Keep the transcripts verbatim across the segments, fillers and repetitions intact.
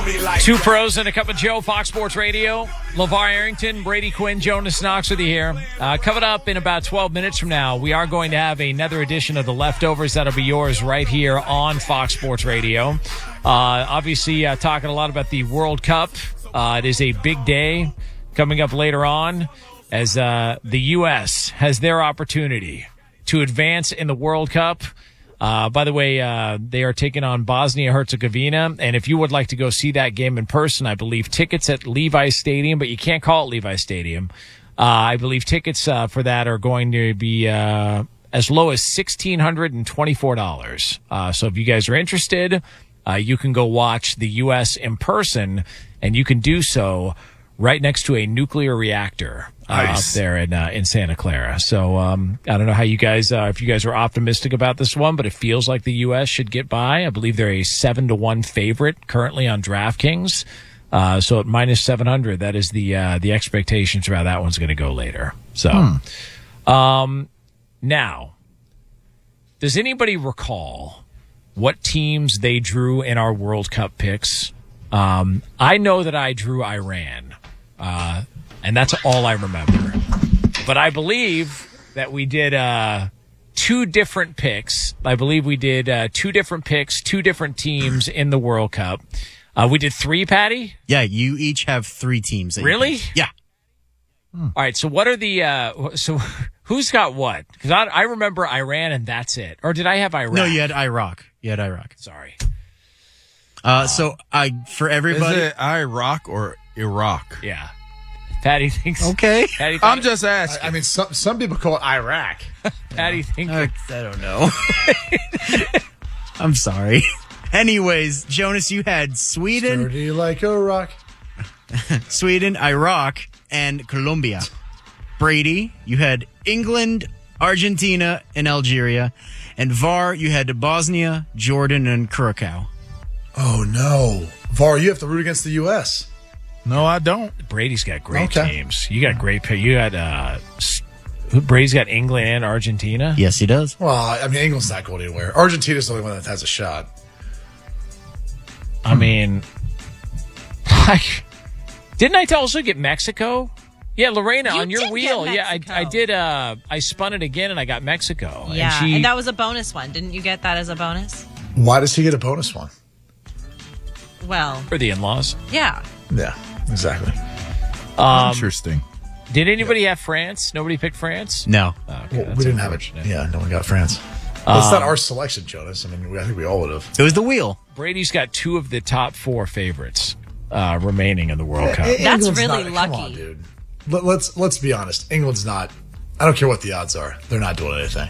Two pros and a cup of Joe, Fox Sports Radio. LeVar Arrington, Brady Quinn, Jonas Knox with you here. Uh, coming up in about twelve minutes from now, we are going to have another edition of The Leftovers. That'll be yours right here on Fox Sports Radio. Uh, obviously, uh, talking a lot about the World Cup. Uh, it is a big day coming up later on as uh, the U S has their opportunity to advance in the World Cup. Uh, by the way, uh, they are taking on Bosnia-Herzegovina. And if you would like to go see that game in person, I believe tickets at Levi Stadium, but you can't call it Levi Stadium. Uh, I believe tickets uh, for that are going to be uh, as low as one thousand six hundred twenty-four dollars. Uh, so if you guys are interested, uh, you can go watch the U S in person, and you can do so right next to a nuclear reactor uh, nice. up there in uh, in Santa Clara. So um, I don't know how you guys, uh, if you guys are optimistic about this one, but it feels like the U S should get by. I believe they're a seven to one favorite currently on DraftKings. Uh, so at minus seven hundred, that is the uh, the expectations for how that one's going to go later. So hmm. um, now, does anybody recall what teams they drew in our World Cup picks? Um, I know that I drew Iran. Uh, and that's all I remember. But I believe that we did uh, two different picks. I believe we did uh, two different picks, two different teams in the World Cup. Uh, we did three, Patty? Yeah, you each have three teams. That really? You yeah. Hmm. All right, so what are the uh, – so who's got what? Because I, I remember Iran and that's it. Or did I have Iraq? No, you had Iraq. You had Iraq. Sorry. Uh, so I for everybody. Is it Iraq or Iraq? Yeah. Patty thinks. Okay. Patty I'm just asking. I, I mean, some some people call it Iraq. Patty thinks. I, I don't know. I'm sorry. Anyways, Jonas, you had Sweden. Sturdy like a rock. Sweden, Iraq, and Colombia. Brady, you had England, Argentina, and Algeria. And V A R, you had Bosnia, Jordan, and Curacao. Oh, no. V A R, you have to root against the U S. No, I don't. Brady's got great Okay. teams. You got great pick. You got uh, Brady's got England and Argentina. Yes, he does. Well, I mean, England's not going anywhere. Argentina's the only one that has a shot. I mean, like, didn't I also get Mexico? Yeah, Lorena, You on your did wheel. get Yeah, I, Mexico. I did. Uh, I spun it again, and I got Mexico. Yeah, and, she, and that was a bonus one. Didn't you get that as a bonus? Why does he get a bonus one? Well, for the in-laws. yeah. Yeah, exactly. Um, Interesting. Did anybody have France? Nobody picked France? No. Oh, okay, Well, that's we didn't have it. unfortunate. Yeah, no one got France. Well, it's not Um, our selection, Jonas. I mean, we, I think we all would have. It was the wheel. Brady's got two of the top four favorites uh, remaining in the World Cup. That's England's really not, lucky. Come on, dude. Let, let's let's be honest. England's not. I don't care what the odds are. They're not doing anything.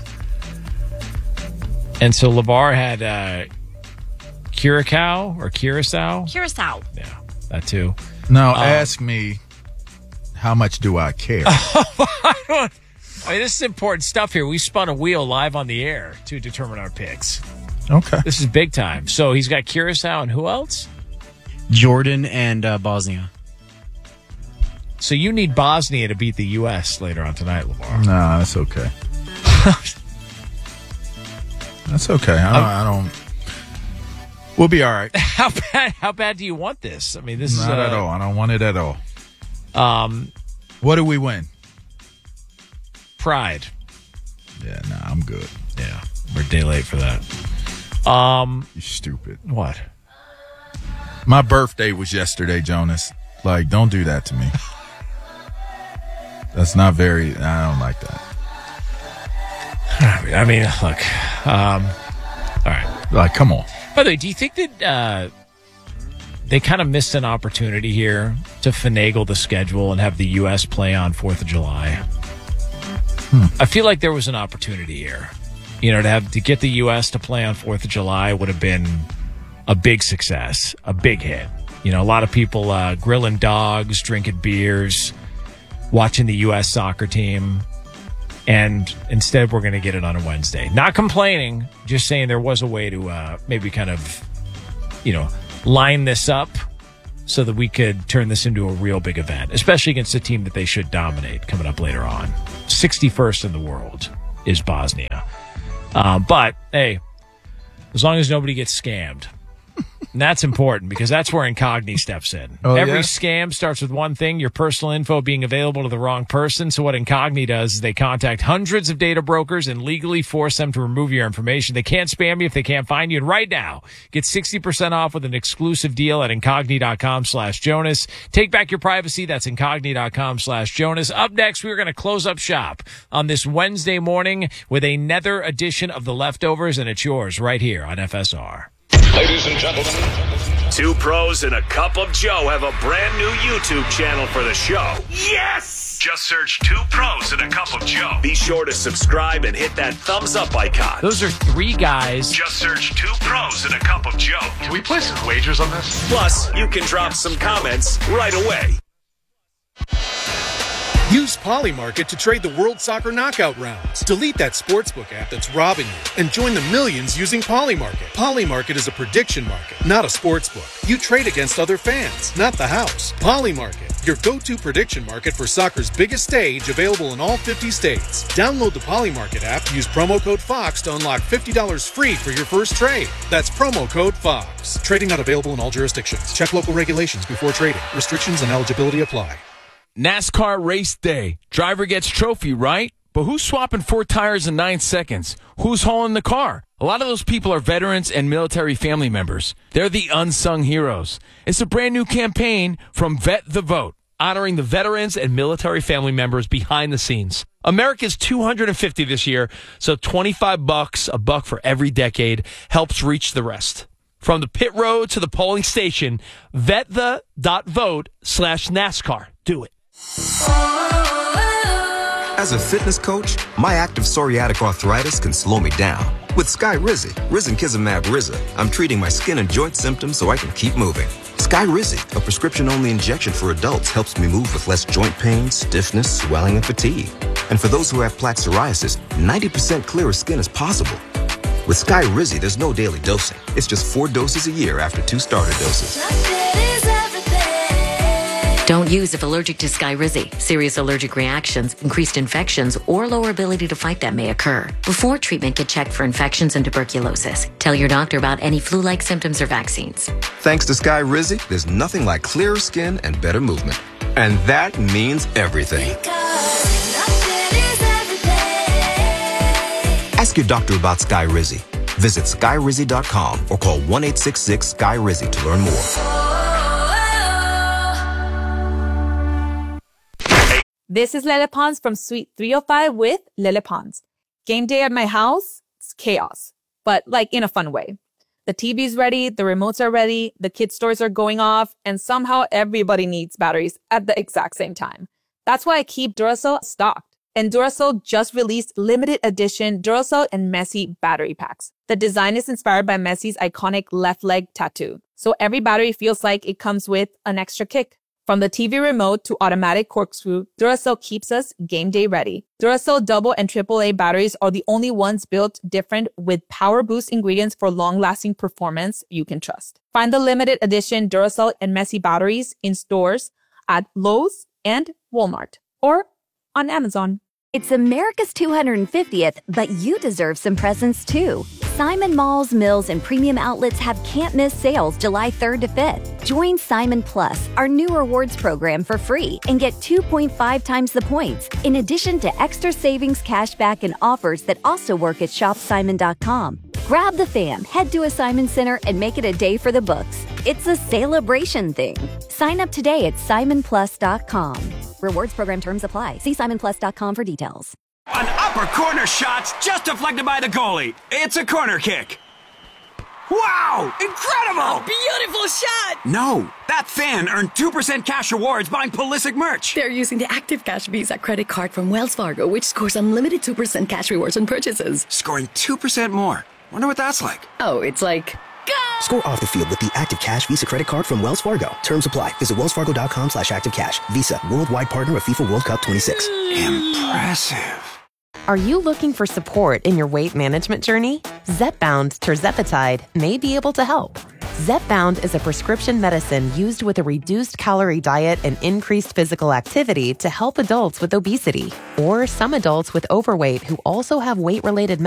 And so LeVar had uh, Curacao or Curacao. Curacao. Yeah, that too. Now, Um, ask me, how much do I care? I don't. I mean, this is important stuff here. We spun a wheel live on the air to determine our picks. Okay. This is big time. So he's got Curacao and who else? Jordan and uh, Bosnia. So you need Bosnia to beat the U S later on tonight, LeVar. Nah, that's okay. That's okay. I don't, I don't. We'll be all right. How bad? How bad do you want this? I mean, this is Not uh, at all. I don't want it at all. Um, What do we win? pride. Yeah, nah, I'm good. Yeah, we're a day late for that. Um, You stupid. what? My birthday was yesterday, Jonas. Like, don't do that to me. That's not very. I don't like that. I mean, look. Um, all right. Like, come on. By the way, do you think that uh, they kind of missed an opportunity here to finagle the schedule and have the U S play on fourth of July? Hmm. I feel like there was an opportunity here. You know, to have to get the U S to play on fourth of July would have been a big success, a big hit. You know, a lot of people uh, grilling dogs, drinking beers, watching the U S soccer team. And instead, we're going to get it on a Wednesday. Not complaining, just saying there was a way to uh, maybe kind of, you know, line this up so that we could turn this into a real big event, especially against a team that they should dominate coming up later on. sixty-first in the world is Bosnia. Uh, but, hey, as long as nobody gets scammed. And that's important because that's where Incogni steps in. Oh, Every yeah? scam starts with one thing, your personal info being available to the wrong person. So what Incogni does is they contact hundreds of data brokers and legally force them to remove your information. They can't spam you if they can't find you. And right now, get sixty percent off with an exclusive deal at Incogni.com slash Jonas. Take back your privacy. That's Incogni.com slash Jonas. Up next, we're going to close up shop on this Wednesday morning with another edition of The Leftovers, and it's yours right here on F S R. Ladies and gentlemen, Two Pros and a Cup of Joe have a brand new YouTube channel for the show. Yes! Just search Two Pros and a Cup of Joe. Be sure to subscribe and hit that thumbs up icon. Those are three guys. Just search Two Pros and a Cup of Joe. can we place some wagers on this? Plus, you can drop some comments right away. Use Polymarket to trade the World Soccer Knockout rounds. Delete that sportsbook app that's robbing you and join the millions using Polymarket. Polymarket is a prediction market, not a sportsbook. You trade against other fans, not the house. Polymarket, your go-to prediction market for soccer's biggest stage, available in all fifty states. Download the Polymarket app, use promo code FOX to unlock fifty dollars free for your first trade. That's promo code FOX. Trading not available in all jurisdictions. Check local regulations before trading. Restrictions and eligibility apply. NASCAR race day. Driver gets trophy, right? But who's swapping four tires in nine seconds? Who's hauling the car? A lot of those people are veterans and military family members. They're the unsung heroes. It's a brand new campaign from Vet the Vote, honoring the veterans and military family members behind the scenes. America's two hundred fifty this year, so twenty-five bucks, a buck for every decade, helps reach the rest. From the pit road to the polling station, vetthe.vote slash NASCAR. Do it. As a fitness coach, my active psoriatic arthritis can slow me down. With Skyrizi, Risankizumab Riza, I'm treating my skin and joint symptoms so I can keep moving. Skyrizi, a prescription-only injection for adults, helps me move with less joint pain, stiffness, swelling, and fatigue. And for those who have plaque psoriasis, ninety percent clearer skin is possible. With Skyrizi, there's no daily dosing. It's just four doses a year after two starter doses. Don't use if allergic to Skyrizi. Serious allergic reactions, increased infections, or lower ability to fight them may occur. Before treatment, get checked for infections and tuberculosis. Tell your doctor about any flu-like symptoms or vaccines. Thanks to Skyrizi, there's nothing like clearer skin and better movement. And that means everything. Ask your doctor about Skyrizi. Visit Skyrizi dot com or call one eight six six Skyrizi to learn more. This is Lele Pons from Suite three oh five with Lele Pons. Game day at my house, it's chaos, but like in a fun way. The T V's ready, the remotes are ready, the kids' toys are going off, and somehow everybody needs batteries at the exact same time. That's why I keep Duracell stocked. And Duracell just released limited edition Duracell and Messi battery packs. The design is inspired by Messi's iconic left leg tattoo, so every battery feels like it comes with an extra kick. From the T V remote to automatic corkscrew, Duracell keeps us game day ready. Duracell double and triple A batteries are the only ones built different with power boost ingredients for long-lasting performance you can trust. Find the limited edition Duracell and Messi batteries in stores at Lowe's and Walmart or on Amazon. It's America's two hundred fiftieth, but you deserve some presents too. Simon Malls, Mills, and Premium Outlets have can't-miss sales July third to fifth. Join Simon Plus, our new rewards program, for free and get two point five times the points, in addition to extra savings, cashback, and offers that also work at shop simon dot com. Grab the fam, head to a Simon Center, and make it a day for the books. It's a celebration thing. Sign up today at simon plus dot com. Rewards program terms apply. See simon plus dot com for details. An upper corner shot's just deflected by the goalie. It's a corner kick. Wow! Incredible! A beautiful shot! No, that fan earned two percent cash rewards buying Pulisic merch. They're using the Active Cash Visa credit card from Wells Fargo, which scores unlimited two percent cash rewards on purchases. Scoring two percent more. Wonder what that's like. Oh, it's like... Score off the field with the Active Cash Visa credit card from Wells Fargo. Terms apply. Visit wellsfargo.com slash active cash. Visa, worldwide partner of FIFA World Cup twenty-six. Impressive. Are you looking for support in your weight management journey? Zepbound tirzepatide may be able to help. Zepbound is a prescription medicine used with a reduced calorie diet and increased physical activity to help adults with obesity or some adults with overweight who also have weight-related